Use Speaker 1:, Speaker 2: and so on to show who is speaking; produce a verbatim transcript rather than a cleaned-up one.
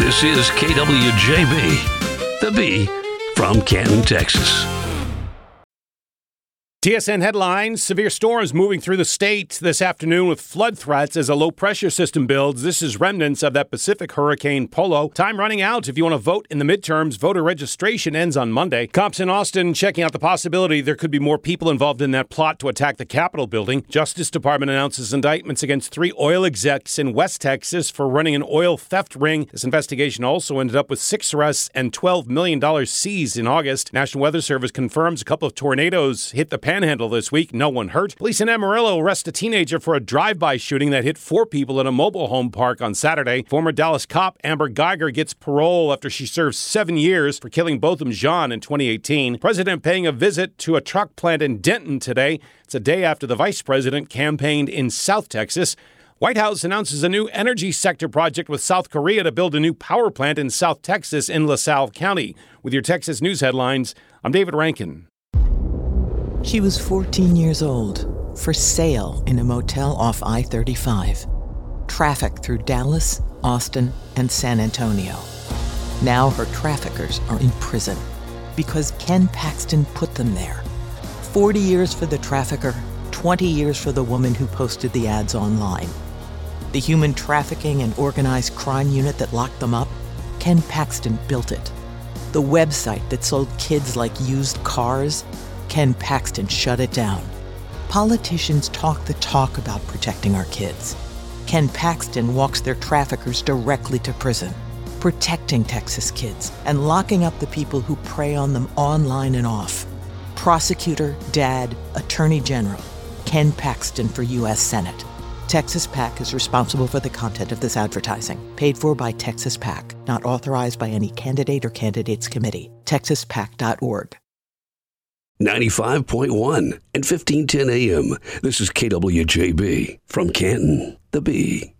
Speaker 1: This is K W J B, the B from Canton, Texas.
Speaker 2: T S N headlines, severe storms moving through the state this afternoon with flood threats as a low-pressure system builds. This is remnants of that Pacific Hurricane Polo. Time running out. If you want to vote in the midterms, voter registration ends on Monday. Cops in Austin checking out the possibility there could be more people involved in that plot to attack the Capitol building. Justice Department announces indictments against three oil execs in West Texas for running an oil theft ring. This investigation also ended up with six arrests and twelve million dollars seized in August. National Weather Service confirms a couple of tornadoes hit the Panhandle this week. No one hurt. Police in Amarillo arrest a teenager for a drive-by shooting that hit four people in a mobile home park on Saturday. Former Dallas cop Amber Geiger gets parole after she served seven years for killing Botham Jean in twenty eighteen. President paying a visit to a truck plant in Denton today. It's a day after the vice president campaigned in South Texas. White House announces a new energy sector project with South Korea to build a new power plant in South Texas in LaSalle County. With your Texas news headlines, I'm David Rankin.
Speaker 3: She was fourteen years old, for sale in a motel off I thirty-five. Traffic through Dallas, Austin, and San Antonio. Now her traffickers are in prison because Ken Paxton put them there. forty years for the trafficker, twenty years for the woman who posted the ads online. The human trafficking and organized crime unit that locked them up, Ken Paxton built it. The website that sold kids like used cars, Ken Paxton shut it down. Politicians talk the talk about protecting our kids. Ken Paxton walks their traffickers directly to prison, protecting Texas kids and locking up the people who prey on them online and off. Prosecutor, dad, attorney general, Ken Paxton for U S Senate. Texas PAC is responsible for the content of this advertising. Paid for by Texas PAC. Not authorized by any candidate or candidates committee. texas pac dot org.
Speaker 1: ninety-five point one and fifteen ten A M. This is K W J B from Canton, the B.